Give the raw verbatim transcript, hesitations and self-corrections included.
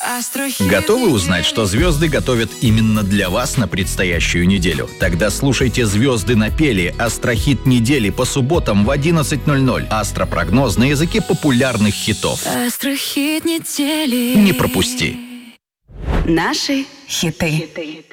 Готовы узнать, что звезды готовят именно для вас на предстоящую неделю? Тогда слушайте «Звезды напели» Астрохит недели по субботам в одиннадцать ноль ноль. Астропрогноз на языке популярных хитов. Астрохит недели. Не пропусти. Наши хиты.